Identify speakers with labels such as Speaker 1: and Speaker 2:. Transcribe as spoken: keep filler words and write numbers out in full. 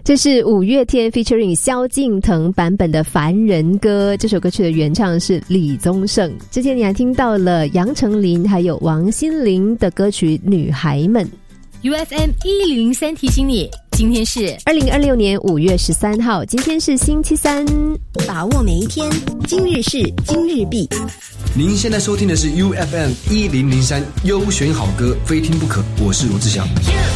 Speaker 1: 这是五月天 featuring 萧敬腾版本的《凡人歌》，这首歌曲的原唱是李宗盛。之前你还听到了杨丞琳还有王心凌的歌曲《女孩们》。
Speaker 2: U F M 一零三提醒你，今天是
Speaker 1: 二零二六年五月十三号，今天是星期三，
Speaker 3: 把握每一天，今日事今日毕。
Speaker 4: 您现在收听的是 U F M 一零零三优选好歌，非听不可。我是罗志祥。